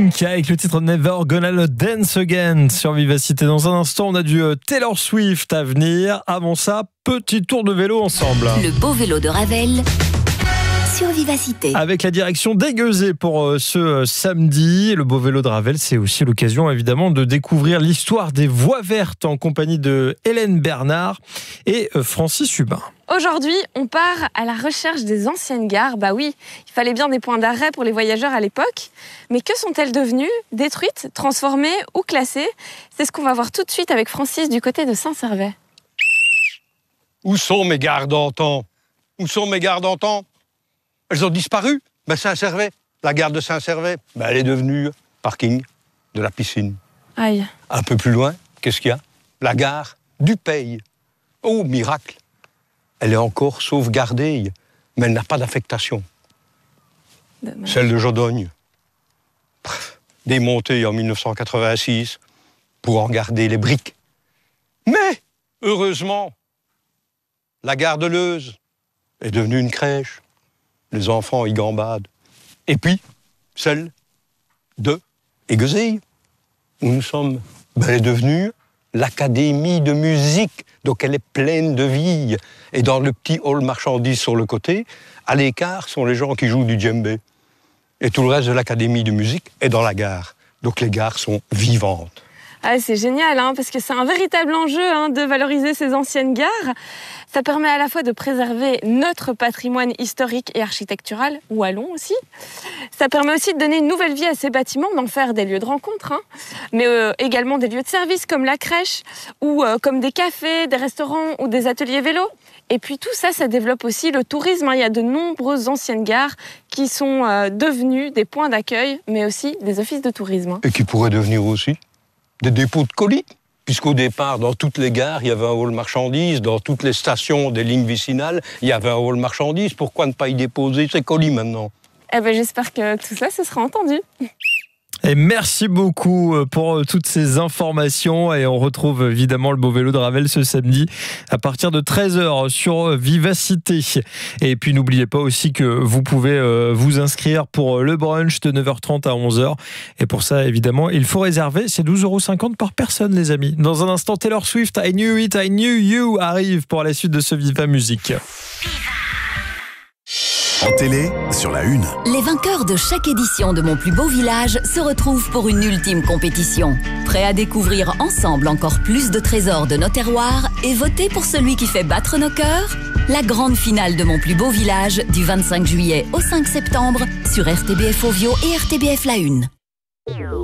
Pink avec le titre Never Gonna Dance Again sur Vivacité. Dans un instant, on a du Taylor Swift à venir. Avant ça, petit tour de vélo ensemble. Le beau vélo de Ravel sur Vivacité. Avec la direction d'Aiguezé pour ce samedi. Le beau vélo de Ravel, c'est aussi l'occasion évidemment de découvrir l'histoire des voies vertes en compagnie de Hélène Bernard et Francis Hubin. Aujourd'hui, on part à la recherche des anciennes gares. Bah oui, il fallait bien des points d'arrêt pour les voyageurs à l'époque. Mais que sont-elles devenues? Détruites, transformées ou classées? C'est ce qu'on va voir tout de suite avec Francis du côté de Saint-Servais. Où sont mes gares d'antan? Où sont mes gares d'antan? Elles ont disparu. Saint-Servais, la gare de Saint-Servais, elle est devenue parking de la piscine. Aïe. Un peu plus loin, qu'est-ce qu'il y a? La gare du Pays. Oh, miracle! Elle est encore sauvegardée, mais elle n'a pas d'affectation. Dommage. Celle de Jodogne, démontée en 1986 pour en garder les briques. Mais, heureusement, la gare de Leuze est devenue une crèche. Les enfants y gambadent. Et puis, celle de Aiguezé, où nous sommes, elle est devenue l'académie de musique. Donc elle est pleine de vie. Et dans le petit hall marchandises sur le côté, à l'écart sont les gens qui jouent du djembé. Et tout le reste de l'académie de musique est dans la gare. Donc les gares sont vivantes. Ah, c'est génial, parce que c'est un véritable enjeu de valoriser ces anciennes gares. Ça permet à la fois de préserver notre patrimoine historique et architectural, wallon aussi. Ça permet aussi de donner une nouvelle vie à ces bâtiments, d'en faire des lieux de rencontre, mais également des lieux de service comme la crèche, ou comme des cafés, des restaurants ou des ateliers vélo. Et puis tout ça, ça développe aussi le tourisme. Il y a de nombreuses anciennes gares qui sont devenues des points d'accueil, mais aussi des offices de tourisme. Et qui pourraient devenir aussi des dépôts de colis. Puisqu'au départ, dans toutes les gares, il y avait un hall marchandises. Dans toutes les stations des lignes vicinales, il y avait un hall marchandises. Pourquoi ne pas y déposer ces colis maintenant? J'espère que tout ça, ce sera entendu. Et merci beaucoup pour toutes ces informations et on retrouve évidemment le beau vélo de Ravel ce samedi à partir de 13h sur Vivacité. Et puis n'oubliez pas aussi que vous pouvez vous inscrire pour le brunch de 9h30 à 11h. Et pour ça évidemment il faut réserver, c'est 12,50 € par personne les amis. Dans un instant Taylor Swift, I Knew It, I Knew You arrive pour la suite de ce Viva Musique. En télé, sur la une. Les vainqueurs de chaque édition de Mon plus beau village se retrouvent pour une ultime compétition. Prêts à découvrir ensemble encore plus de trésors de nos terroirs et voter pour celui qui fait battre nos cœurs? La grande finale de Mon plus beau village du 25 juillet au 5 septembre sur RTBF Ovio et RTBF La Une.